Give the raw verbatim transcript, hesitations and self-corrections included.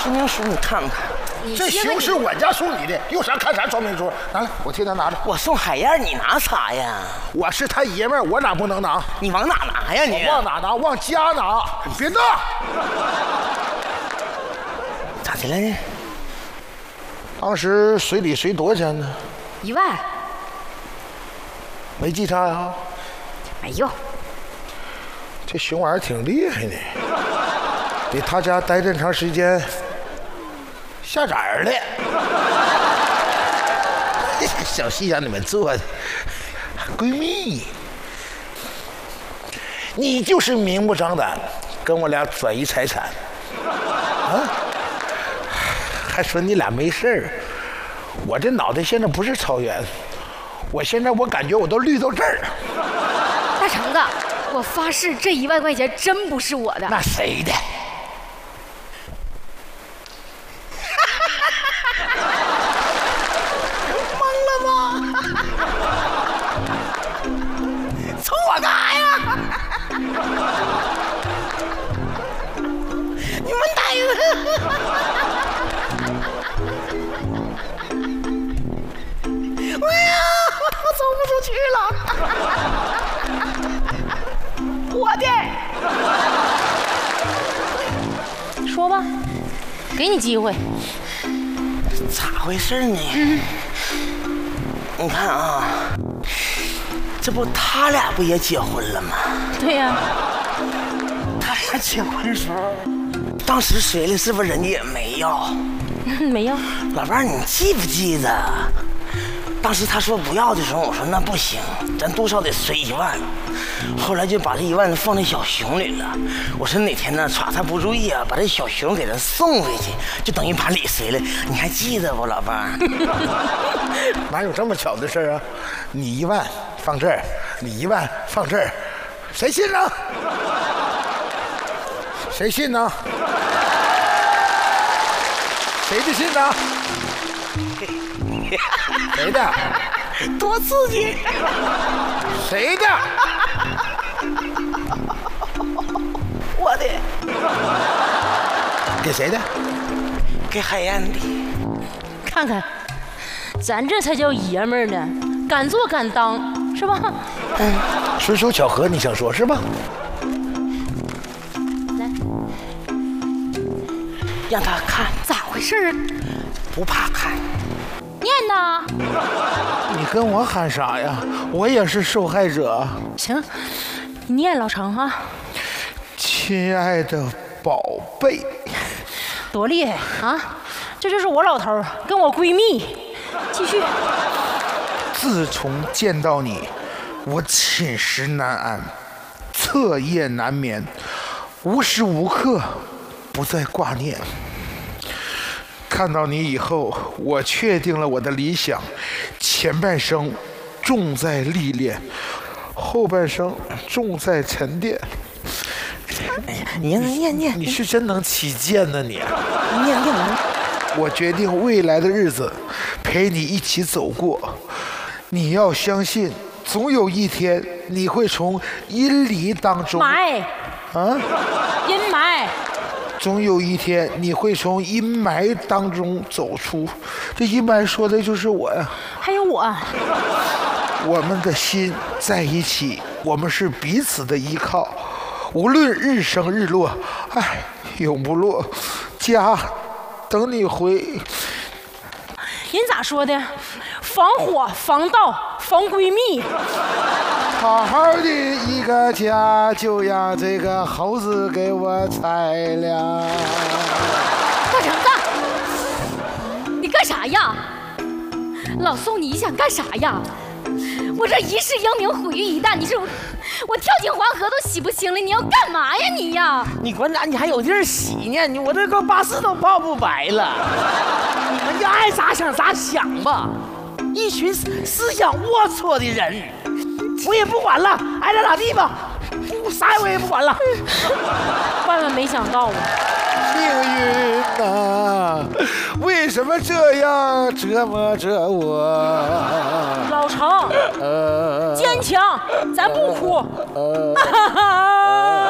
说明书你看看。 这熊是我家送你的，有啥看啥说明书？拿来，我替他拿着。 我送海燕，你拿啥呀？ 我是他爷们儿，我哪不能拿？ 你往哪拿呀你？ 往哪拿？往家拿！别动！ 咋的了呢？ 当时水里水多少钱呢？ 一万。 没记差呀？ 没有。 这熊玩意儿挺厉害的，得他家待这么长时间。下崽儿了，小戏让你们做的，闺蜜，你就是明目张胆跟我俩转移财产，啊？还说你俩没事儿，我这脑袋现在不是草原，我现在我感觉我都绿到这儿。 大橙子，我发誓这一万块钱真不是我的。 那谁的？ 我干啥呀？你们呆子！哎呀，我走不出去了！我的，说吧，给你机会。 咋回事呢？嗯、你看啊。这不他俩不也结婚了吗？ 对呀、啊， 他俩结婚的时候，当时谁了？是不是人家也没要？ 没要。 老伴儿，你记不记得？当时他说不要的时候，我说那不行，咱多少得随一万。后来就把这一万放在小熊里了。我说哪天呢，耍他不注意啊，把这小熊给他送回去，就等于把礼随了。你还记得不，老伴儿？ 哪有这么巧的事啊？你一万放这儿，你一万放这儿，谁信呢？谁信呢？谁的信呢？谁的？ 多刺激！ 谁的？ 我的。 给谁的？ 给海燕的。 看看，咱这才叫爷们儿呢，敢做敢当，是吧？ 嗯，纯属巧合，你想说是吧？ 来， 让他看。 咋回事？ 不怕看。 念呐！ 你跟我喊啥呀？我也是受害者。 行，你念老程哈。 亲爱的宝贝， 多厉害啊！这就是我老头跟我闺蜜。继续。 自从见到你，我寝食难安，彻夜难眠，无时无刻不在挂念。看到你以后，我确定了我的理想，前半生重在历练，后半生重在沉淀。 哎呀，你念念， 你是真能起剑呢你！ 念念， 我决定未来的日子陪你一起走过。你要相信，总有一天你会从阴霾当中霾啊， 阴霾。 总有一天你会从阴霾当中走出，这阴霾说的就是我呀。 还有我， 我们的心在一起，我们是彼此的依靠，无论日升日落，哎，永不落。家，等你回。 人咋说的？防火、防盗、防闺蜜。 好好的一个家，就让这个猴子给我踩了。 大橙子，你干啥呀？老宋，你想干啥呀？我这一世英名毁于一旦，你是我跳进黄河都洗不清了，你要干嘛呀你呀？ 你管咋？你还有地儿洗呢？你我这个八字都泡不白了。你们就爱咋想咋想吧，一群思想龌龊的人，我也不管了，爱咋咋地吧，我啥我也不管了。 万万没想到啊！ 命运啊，为什么这样折磨着我？ 老程， 呃， 坚强，咱不哭。 呃哈哈哈